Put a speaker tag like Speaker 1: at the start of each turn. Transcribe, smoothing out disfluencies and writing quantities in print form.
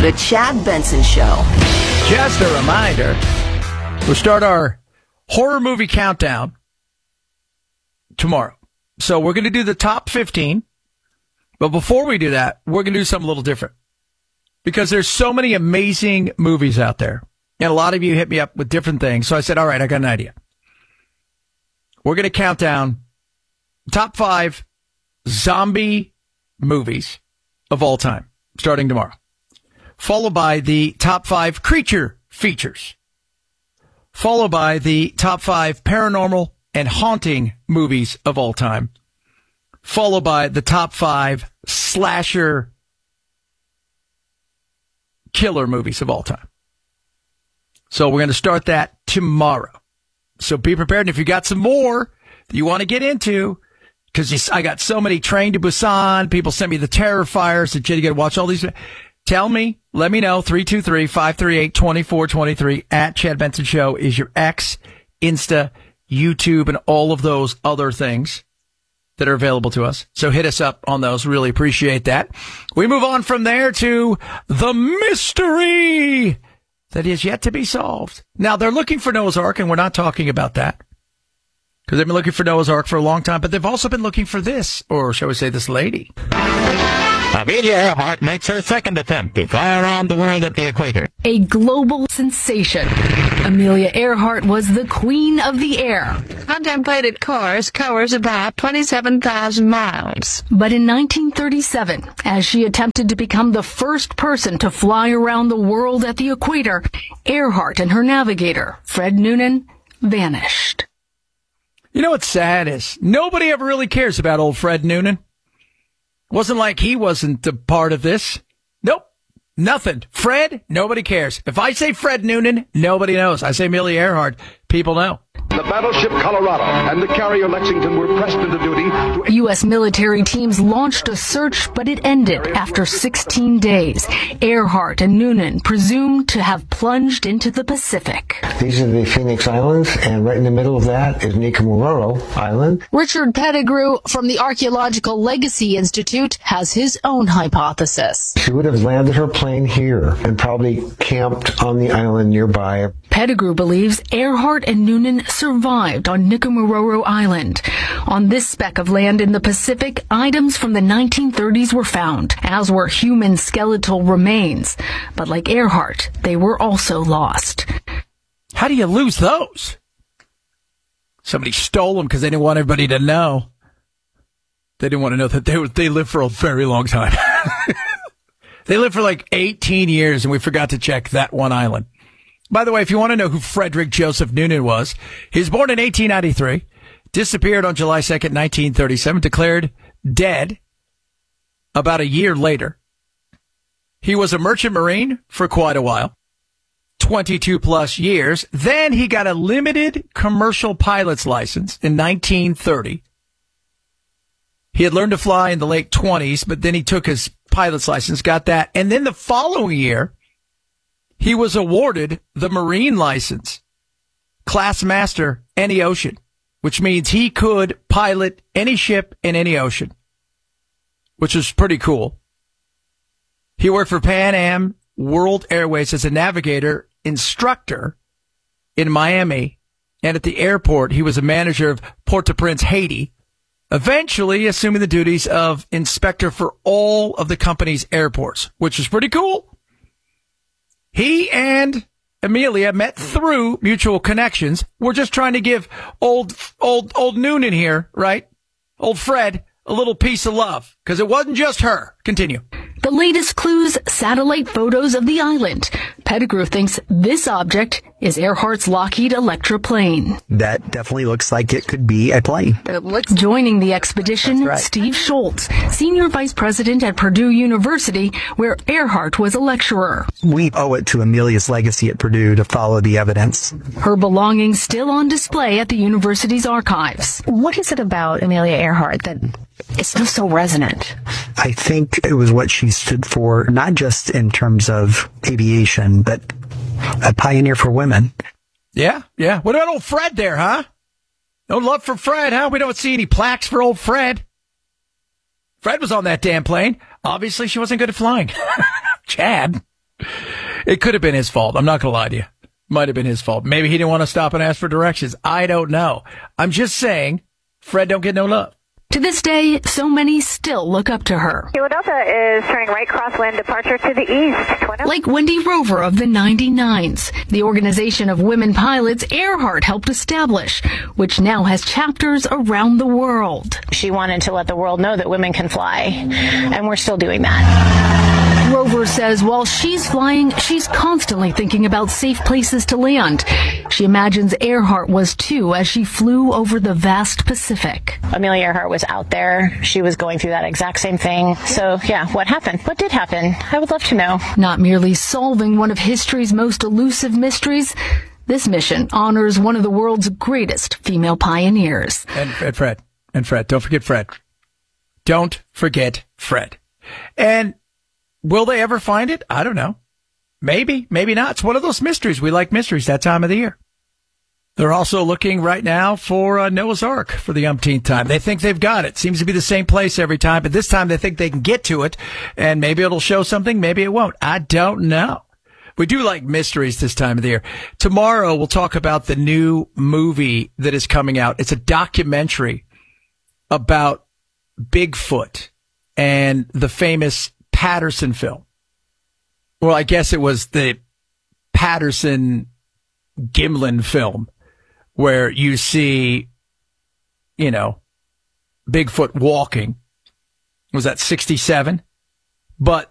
Speaker 1: The Chad Benson Show.
Speaker 2: Just a reminder, we'll start our horror movie countdown tomorrow. So we're going to do the top 15. But before we do that, we're going to do something a little different. Because there's so many amazing movies out there. And a lot of you hit me up with different things. So I said, all right, I got an idea. We're going to count down top 5 zombie movies of all time, starting tomorrow. Followed by the top 5 creature features. Followed by the top 5 paranormal and haunting movies of all time. Followed by the top 5 slasher killer movies of all time. So we're going to start that tomorrow. So be prepared. And if you got some more that you want to get into, because I got so many Train to Busan, people sent me the Terrifiers that you got to watch all these. Tell me, let me know. 323-538-2423 at Chad Benson Show is your X, Insta, YouTube, and all of those other things that are available to us. So hit us up on those. Really appreciate that. We move on from there to the mystery that is yet to be solved. Now, they're looking for Noah's Ark, and we're not talking about that because they've been looking for Noah's Ark for a long time, but they've also been looking for this, or shall we say this lady.
Speaker 3: Amelia Earhart makes her second attempt to fly around the world at the equator.
Speaker 4: A global sensation. Amelia Earhart was the queen of the air.
Speaker 5: Contemplated course covers about 27,000 miles.
Speaker 4: But in 1937, as she attempted to become the first person to fly around the world at the equator, Earhart and her navigator, Fred Noonan, vanished.
Speaker 2: You know what's sad is nobody ever really cares about old Fred Noonan. Wasn't like he wasn't a part of this. Nope. Nothing. Fred, nobody cares. If I say Fred Noonan, nobody knows. I say Amelia Earhart, people know.
Speaker 6: The battleship Colorado and the carrier Lexington were pressed into duty.
Speaker 4: U.S. military teams launched a search, but it ended after 16 days. Earhart and Noonan presumed to have plunged into the Pacific.
Speaker 7: These are the Phoenix Islands, and right in the middle of that is Nikomororo Island.
Speaker 8: Richard Pettigrew from the Archaeological Legacy Institute has his own hypothesis.
Speaker 7: She would have landed her plane here and probably camped on the island nearby.
Speaker 4: Pettigrew believes Earhart and Noonan survived on Nikomororo Island. On this speck of land in the Pacific, items from the 1930s were found, as were human skeletal remains. But like Earhart, they were also lost.
Speaker 2: How do you lose those? Somebody stole them because they didn't want everybody to know. They didn't want to know that they lived for a very long time. They lived for like 18 years, and we forgot to check that one island. By the way, if you want to know who Frederick Joseph Noonan was, he was born in 1893, disappeared on July 2nd, 1937, declared dead about a year later. He was a merchant marine for quite a while, 22 plus years. Then he got a limited commercial pilot's license in 1930. He had learned to fly in the late 20s, but then he took his pilot's license, got that. And then the following year, he was awarded the Marine license, Class Master, any ocean, which means he could pilot any ship in any ocean, which was pretty cool. He worked for Pan Am World Airways as a navigator instructor in Miami, and at the airport, he was a manager of Port-au-Prince, Haiti, eventually assuming the duties of inspector for all of the company's airports, which was pretty cool. He and Amelia met through mutual connections. We're just trying to give old Noonan here, right? Old Fred, a little piece of love, because it wasn't just her. Continue.
Speaker 4: The latest clues, satellite photos of the island. Pettigrew thinks this object is Earhart's Lockheed Electra plane.
Speaker 9: That definitely looks like it could be a plane.
Speaker 4: Joining the expedition, right. Steve Schultz, Senior Vice President at Purdue University, where Earhart was a lecturer.
Speaker 9: We owe it to Amelia's legacy at Purdue to follow the evidence.
Speaker 4: Her belongings still on display at the university's archives.
Speaker 10: What is it about Amelia Earhart that is so resonant?
Speaker 9: I think it was what she stood for, not just in terms of aviation, but a pioneer for women.
Speaker 2: Yeah. What about old Fred there, huh? No love for Fred, huh? We don't see any plaques for old Fred. Fred was on that damn plane. Obviously, she wasn't good at flying. Chad. It could have been his fault. I'm not going to lie to you. Might have been his fault. Maybe he didn't want to stop and ask for directions. I don't know. I'm just saying, Fred don't get no love.
Speaker 4: To this day, so many still look up to her.
Speaker 11: Philadelphia is turning right crosswind departure to the east.
Speaker 4: Like Wendy Rover of the 99s, the organization of women pilots Earhart helped establish, which now has chapters around the world.
Speaker 11: She wanted to let the world know that women can fly, and we're still doing that.
Speaker 4: Rover says while she's flying, she's constantly thinking about safe places to land. She imagines Earhart was too as she flew over the vast Pacific.
Speaker 11: Amelia Earhart was out there. She was going through that exact same thing. So, yeah, what happened? What did happen? I would love to know.
Speaker 4: Not merely solving one of history's most elusive mysteries, this mission honors one of the world's greatest female pioneers.
Speaker 2: And Fred. Don't forget Fred. Don't forget Fred. And will they ever find it? I don't know. Maybe, maybe not. It's one of those mysteries. We like mysteries that time of the year. They're also looking right now for Noah's Ark for the umpteenth time. They think they've got it. Seems to be the same place every time, but this time they think they can get to it, and maybe it'll show something, maybe it won't. I don't know. We do like mysteries this time of the year. Tomorrow we'll talk about the new movie that is coming out. It's a documentary about Bigfoot and the famous Patterson film. Well, I guess it was the Patterson-Gimlin film where you see, Bigfoot walking. Was that 67? But